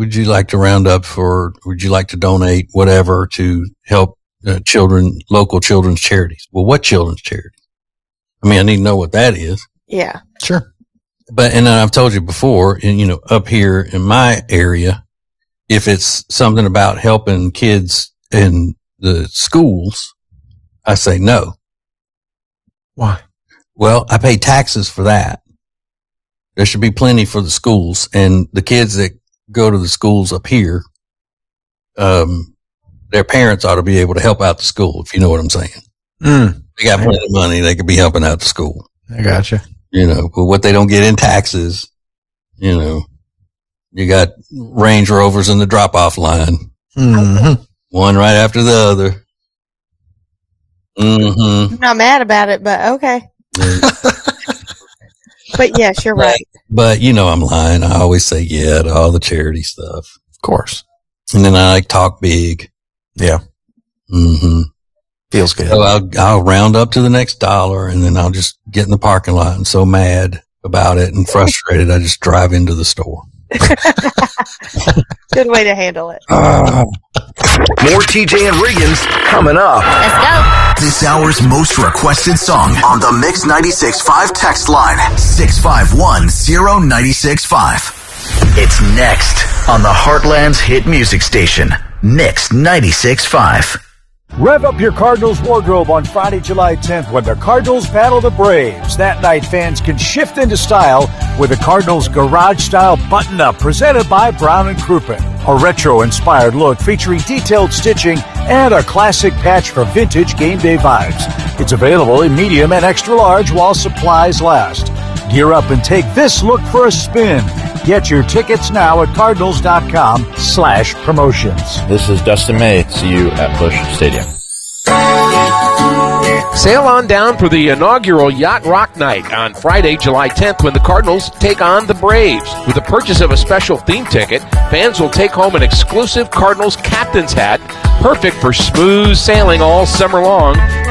would you like to round up for, would you like to donate whatever to help local children's charities? Well, what children's charity? I mean, I need to know what that is. Yeah. Sure. But, and I've told you before, and up here in my area, if it's something about helping kids in the schools, I say no. Why? Well, I pay taxes for that. There should be plenty for the schools, and the kids that go to the schools up here, their parents ought to be able to help out the school, if you know what I'm saying. They got plenty of money. They could be helping out the school. I gotcha. But what they don't get in taxes, you got Range Rovers in the drop-off line. Mm-hmm. One right after the other. Mm-hmm. I'm not mad about it, but okay. But yes, you're right. But I'm lying. I always say yeah to all the charity stuff. Of course. And then I talk big. Yeah. Mm-hmm. Feels good. So I'll round up to the next dollar, and then I'll just get in the parking lot and so mad about it and frustrated, I just drive into the store. Good way to handle it. More TJ and Riggins coming up. Let's go. This hour's most requested song on the Mix 96.5 text line, 651-0965. It's next on the Heartland's hit music station, Mix 96.5. Rev up your Cardinals wardrobe on Friday, July 10th when the Cardinals battle the Braves. That night, fans can shift into style with the Cardinals garage-style button-up presented by Brown & Crouppen. A retro-inspired look featuring detailed stitching and a classic patch for vintage game day vibes. It's available in medium and extra large while supplies last. Gear up and take this look for a spin. Get your tickets now at cardinals.com/promotions. This is Dustin May. See you at Busch Stadium. Sail on down for the inaugural Yacht Rock Night on Friday, July 10th, when the Cardinals take on the Braves. With the purchase of a special theme ticket, fans will take home an exclusive Cardinals captain's hat, perfect for smooth sailing all summer long.